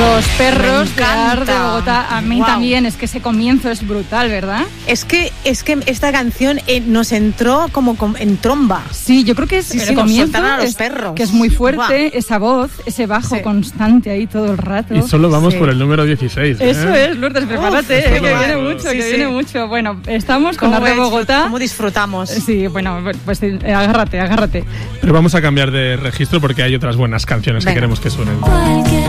Los perros de Ar de Bogotá, a mí también, es que ese comienzo es brutal, ¿verdad? Es que esta canción nos entró como en tromba. Sí, yo creo que es el comienzo, a los perros. Que es muy fuerte, esa voz, ese bajo constante ahí todo el rato. Y solo vamos por el número 16. Eso es, Lourdes, prepárate, que viene mucho. Bueno, estamos con Ar de Bogotá. ¿Cómo disfrutamos? Sí, bueno, pues agárrate. Pero vamos a cambiar de registro porque hay otras buenas canciones que queremos que suenen.